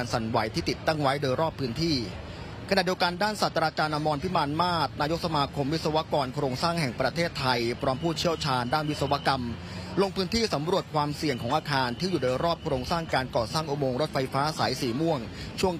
นสั่นไหวที่ติดตั้งไว้โดยรอบพื้นที่ขณะเดียวกันด้านศาสตราจารย์อมรพิมานมาศนายกสมาคมวิศวกรโครงสร้างแห่งประเทศไทยพร้อมผู้เชี่ยวชาญด้านวิศวกรรมลงพื้นที่สำรวจความเสี่ยงของอาคารที่อยู่โดยรอบโครงสร้างการก่อสร้างอุโมงค์รถไฟฟ้าสายสีม่วงช่วง